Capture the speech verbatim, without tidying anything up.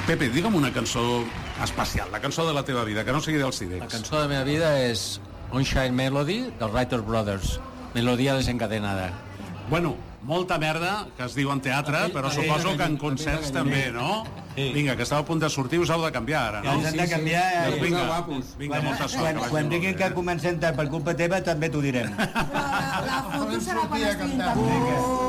Pepe, digue'm una cançó especial, la cançó de la teva vida, que no sigui dels Cirex. La cançó de la meva vida és Sunshine Melody dels Writer Brothers, melodia desencadenada. Bueno, molta merda que es diu en teatre, però suposo que en concerts també, no? Vinga, que estava a punt de sortir, us heu de canviar ara, no? Ens hem de canviar. Doncs vinga, vinga, molta sort. Quan, quan diguin que comencem tard per culpa teva, també t'ho direm. Però la, la foto serà quan estiguin també.